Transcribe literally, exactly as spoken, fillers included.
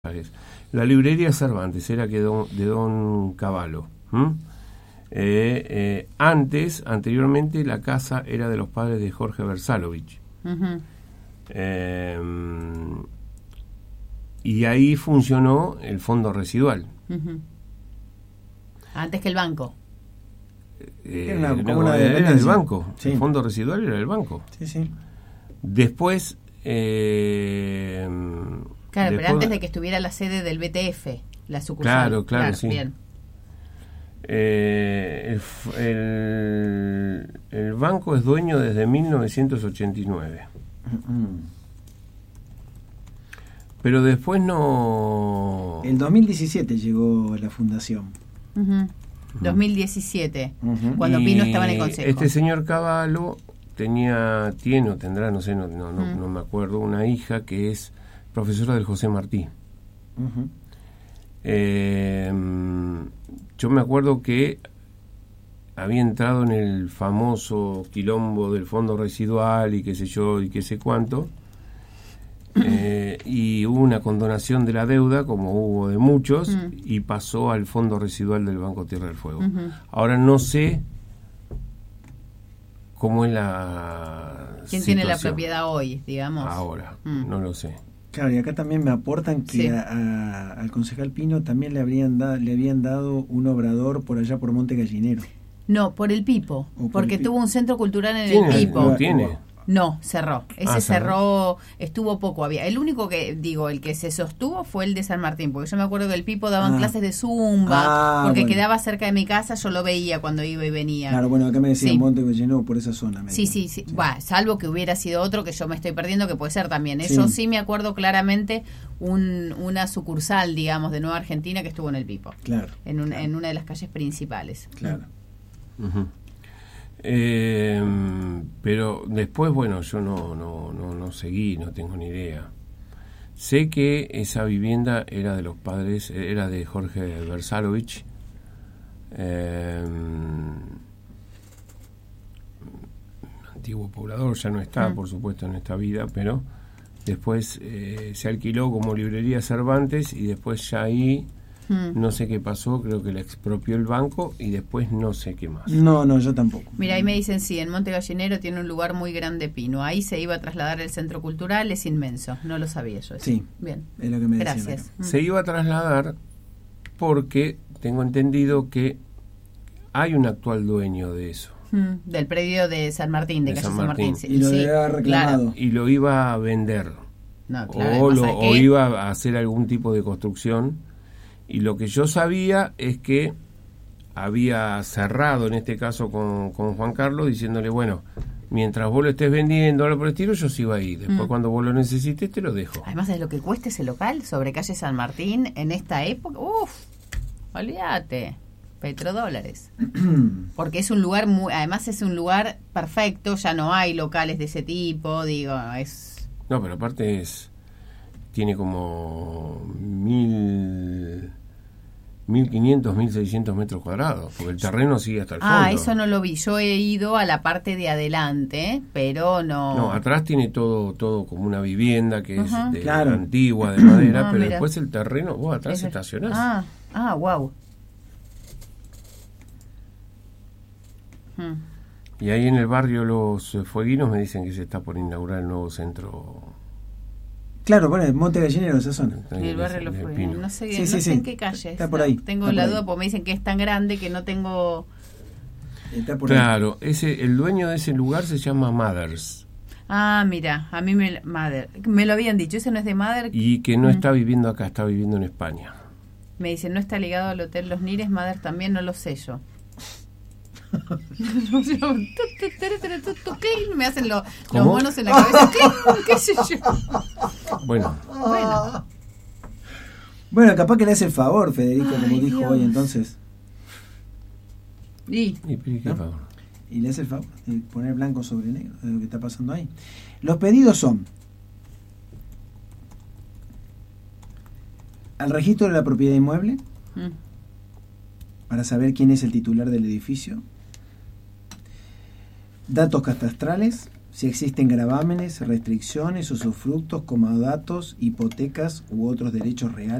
La librería Cervantes era que don, de don Cavallo. ¿Mm? Eh, eh, antes, anteriormente, la casa era de los padres de Jorge Versalovich. Uh-huh. Eh, y ahí funcionó el fondo residual. Uh-huh. Antes que el banco. Eh, era una, no, una era del banco. Sí. El fondo residual era del banco. Sí, sí. Después... Eh, Claro, Después, pero antes de que estuviera la sede del B T F, la sucursal. Claro, claro, claro sí. Bien. Eh, el, el, el banco es dueño desde mil novecientos ochenta y nueve. Uh-huh. Pero después no... El dos mil diecisiete llegó la fundación. Uh-huh. Uh-huh. dos mil diecisiete, uh-huh. Cuando y Pino estaba en el consejo. Este señor Cavallo tenía, tiene o tendrá, no sé, no, no, uh-huh. no, no me acuerdo, una hija que es profesora del José Martí. Uh-huh. Eh, yo me acuerdo que había entrado en el famoso quilombo del fondo residual y qué sé yo y qué sé cuánto, eh, y hubo una condonación de la deuda, como hubo de muchos, uh-huh. y pasó al fondo residual del Banco Tierra del Fuego. Uh-huh. Ahora no sé cómo es la ¿Quién situación tiene la propiedad hoy, digamos? Ahora, uh-huh. no lo sé. Claro, y acá también me aportan que sí. a, a, al concejal Pino también le habrían da, le habían dado un obrador por allá por Monte Gallinero. No, por el Pipo, por porque el Pipo. Tuvo un centro cultural en ¿Tiene? el Pipo. ¿No tiene? No, cerró. Ese ah, cerró, estuvo poco. Había. El único que, digo, el que se sostuvo fue el de San Martín, porque yo me acuerdo que el Pipo daban ah. clases de zumba, ah, porque bueno. quedaba cerca de mi casa, yo lo veía cuando iba y venía. Claro, bueno, acá me decían sí. Monte Gallinero por esa zona. Sí, sí, sí, sí. Bah, salvo que hubiera sido otro que yo me estoy perdiendo, que puede ser también. ¿eh? Sí. Yo sí me acuerdo claramente un, una sucursal, digamos, de Nueva Argentina que estuvo en el Pipo. Claro. En, un, claro. en una de las calles principales. Claro. Uh-huh. Eh, pero después, bueno, yo no, no, no, no seguí, no tengo ni idea. Sé que esa vivienda era de los padres, era de Jorge Versalovich. Eh, antiguo poblador, ya no está, mm. por supuesto, en esta vida, pero después eh, se alquiló como librería Cervantes y después ya ahí... No sé qué pasó, creo que le expropió el banco y después no sé qué más. No, no, yo tampoco. Mira, ahí me dicen, sí, en Monte Gallinero tiene un lugar muy grande Pino. Ahí se iba a trasladar el centro cultural, es inmenso. No lo sabía yo eso. Sí, bien. Es lo que me Gracias. Mm. Se iba a trasladar porque tengo entendido que hay un actual dueño de eso. Mm, del predio de San Martín, de, de calle San Martín. Martín. Y lo sí, había reclamado. Claro. Y lo iba a vender. No, claro, o, lo, que... o iba a hacer algún tipo de construcción. Y lo que yo sabía es que había cerrado, en este caso con, con Juan Carlos, diciéndole, bueno, mientras vos lo estés vendiendo, algo por el estilo, yo sigo ahí. Después, mm. cuando vos lo necesites, te lo dejo. Además de lo que cueste ese local sobre calle San Martín en esta época, uff, olvídate, petrodólares. Porque es un lugar, muy, además es un lugar perfecto, ya no hay locales de ese tipo, digo, es... No, pero aparte es... Tiene como mil... mil quinientos, mil seiscientos metros cuadrados, porque el terreno sigue hasta el fondo. Ah, eso no lo vi. Yo he ido a la parte de adelante, pero no... No, atrás tiene todo todo como una vivienda que uh-huh. es de claro. antigua, de madera, ah, pero mira. Después el terreno, vos atrás es estacionás. Ah, ah, wow. Hmm. Y ahí en el barrio Los Fueguinos me dicen que se está por inaugurar el nuevo centro... Claro, bueno, Monte Gallinero, esa zona. En el barrio Los Fueguinos. No sé, sí, no sí, sé sí. en qué calle. Está por ahí. No, tengo está la por duda ahí. porque me dicen que es tan grande que no tengo... Está por claro, ahí. Ese, el dueño de ese lugar se llama Mothers. Ah, mira, a mí me, Mother, me lo habían dicho, ese no es de Mother. Y que no mm. está viviendo acá, está viviendo en España. Me dicen, no está ligado al Hotel Los Nires, Mother también, no lo sé yo. Me hacen lo, los monos en la cabeza. ¿Qué sé yo? Bueno. Bueno. Bueno, capaz que le hace el favor, Federico, Ay, como dijo Dios. hoy entonces. ¿Y? ¿Y qué ¿no? favor? Y le hace el favor de poner blanco sobre negro de lo que está pasando ahí. Los pedidos son: al registro de la propiedad inmueble, mm. para saber quién es el titular del edificio, datos catastrales, si existen gravámenes, restricciones, usufructos, comodatos, hipotecas u otros derechos reales